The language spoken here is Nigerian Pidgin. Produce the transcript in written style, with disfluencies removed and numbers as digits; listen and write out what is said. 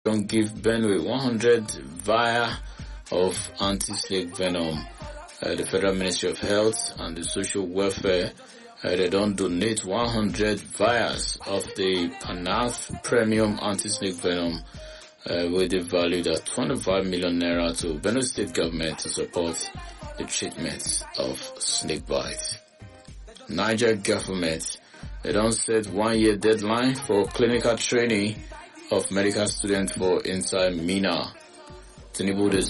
don't give Benue 100 vial of anti-snake venom. The Federal Ministry of Health and the Social Welfare, they don't donate 100 vials of the Panath Premium Anti-Snake Venom with a value of 25 million naira to Benue State government to support the treatment of snake bite. Niger government, they don't set 1 year deadline for clinical training of medical students for inside Mina. Tinubu